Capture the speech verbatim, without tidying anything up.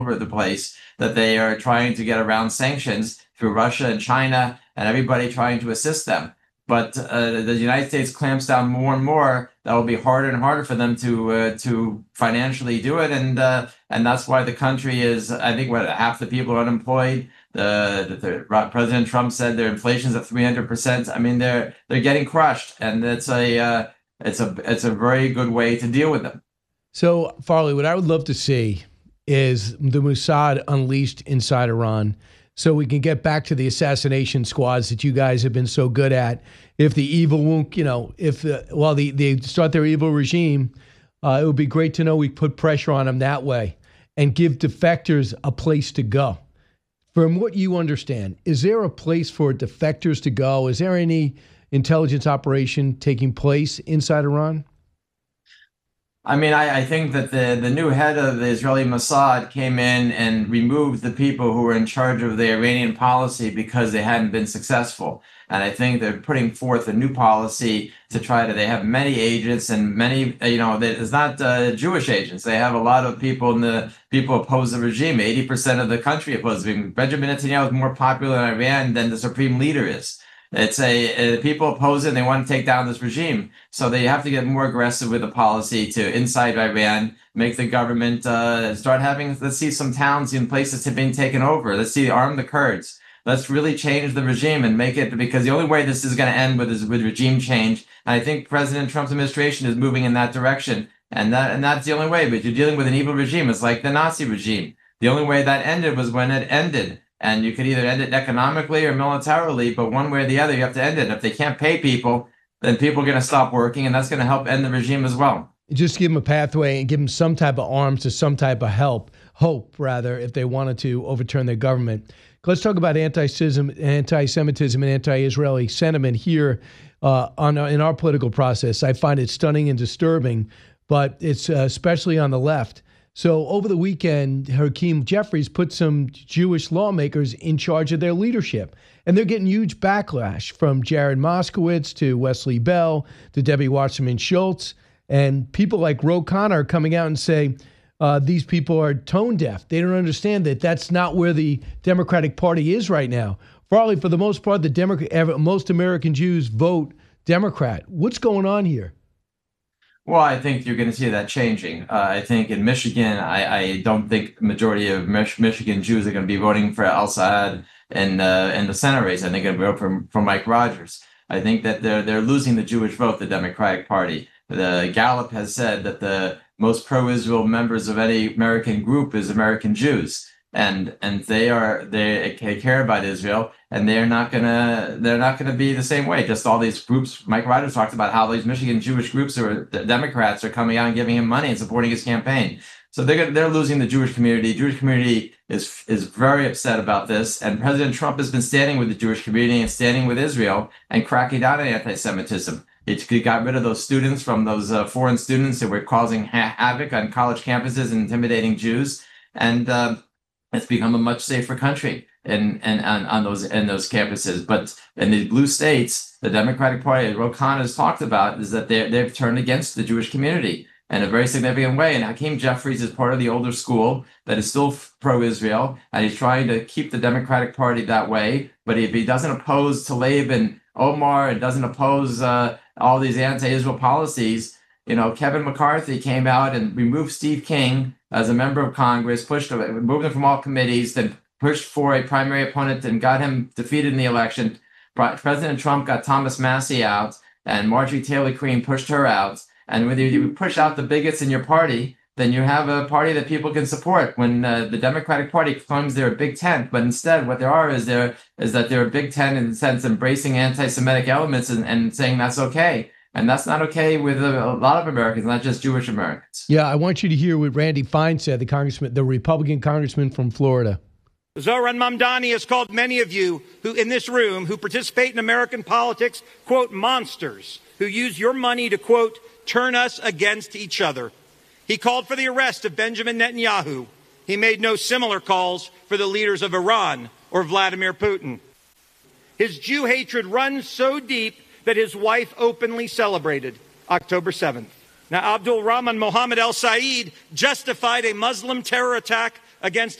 over the place that they are trying to get around sanctions through Russia and China and everybody trying to assist them. But uh, the United States clamps down more and more. That will be harder and harder for them to uh, to financially do it, and uh, and that's why the country is. I think what half the people are unemployed. The, the, the President Trump said their inflation's at three hundred percent. I mean, they're they're getting crushed, and it's a uh, it's a it's a very good way to deal with them. So, Farley, what I would love to see is the Mossad unleashed inside Iran, so we can get back to the assassination squads that you guys have been so good at. If the evil won't, you know, if uh, well, the, they start their evil regime, uh, it would be great to know we put pressure on them that way and give defectors a place to go. From what you understand, is there a place for defectors to go? Is there any intelligence operation taking place inside Iran? I mean, I, I think that the, the new head of the Israeli Mossad came in and removed the people who were in charge of the Iranian policy because they hadn't been successful. And I think they're putting forth a new policy to try to, they have many agents and many, you know, it's not uh, Jewish agents. They have a lot of people in the, people oppose the regime. eighty percent of the country oppose the regime. Benjamin Netanyahu is more popular in Iran than the supreme leader is. It's a, uh, people oppose it and they want to take down this regime. So they have to get more aggressive with the policy to inside Iran, make the government uh, start having, let's see some towns in places have been taken over. Let's see, arm the Kurds. Let's really change the regime and make it, because the only way this is going to end with is with regime change. And I think President Trump's administration is moving in that direction. And that and that's the only way. But you're dealing with an evil regime. It's like the Nazi regime. The only way that ended was when it ended. And you could either end it economically or militarily, but one way or the other, you have to end it. If they can't pay people, then people are going to stop working, and that's going to help end the regime as well. Just give them a pathway and give them some type of arms to some type of help, hope, rather, if they wanted to overturn their government. Let's talk about anti-Semitism, anti-Semitism and anti-Israeli sentiment here uh, on in our political process. I find it stunning and disturbing, but it's uh, especially on the left. So over the weekend, Hakeem Jeffries put some Jewish lawmakers in charge of their leadership. And they're getting huge backlash from Jared Moskowitz to Wesley Bell to Debbie Wasserman Schultz. And people like Ro Khanna are coming out and say uh, these people are tone deaf. They don't understand that that's not where the Democratic Party is right now. Farley, for the most part, the Democrat, most American Jews vote Democrat. What's going on here? Well, I think you're going to see that changing. Uh, I think in Michigan, I, I don't think the majority of Mich- Michigan Jews are going to be voting for al-Saad in, uh, in the Senate race. I think they're going to vote for, for Mike Rogers. I think that they're they're losing the Jewish vote, the Democratic Party. The Gallup has said that the most pro-Israel members of any American group is American Jews. And and they are they care about Israel, and they're not gonna they're not gonna be the same way. Just all these groups. Mike Rogers talked about how these Michigan Jewish groups or Democrats are coming out and giving him money and supporting his campaign. So they're they're losing the Jewish community. The Jewish community is is very upset about this, and President Trump has been standing with the Jewish community and standing with Israel and cracking down on anti-Semitism. He got rid of those students from those uh, foreign students who were causing ha- havoc on college campuses and intimidating Jews, and. Uh, It's become a much safer country in, in, on, on those in those campuses. But in the blue states, the Democratic Party, Ro Khanna has talked about, is that they they've turned against the Jewish community in a very significant way. And Hakeem Jeffries is part of the older school that is still pro-Israel, and he's trying to keep the Democratic Party that way. But if he doesn't oppose Tlaib and Omar and doesn't oppose uh, all these anti-Israel policies, you know, Kevin McCarthy came out and removed Steve King as a member of Congress, pushed removed him from all committees, then pushed for a primary opponent and got him defeated in the election. President Trump got Thomas Massie out, and Marjorie Taylor Greene pushed her out. And when you push out the bigots in your party, then you have a party that people can support. When uh, the Democratic Party claims they're a big tent, but instead what there are is there is that they're a big tent in the sense embracing anti-Semitic elements and, and saying that's okay. And that's not okay with a, a lot of Americans, not just Jewish Americans. Yeah, I want you to hear what Randy Fine said, the congressman, the Republican congressman from Florida. Zohran Mamdani has called many of you who in this room who participate in American politics, quote, monsters, who use your money to, quote, turn us against each other. He called for the arrest of Benjamin Netanyahu. He made no similar calls for the leaders of Iran or Vladimir Putin. His Jew hatred runs so deep that his wife openly celebrated October seventh. Now, Abdul Rahman Mohammed El Said justified a Muslim terror attack against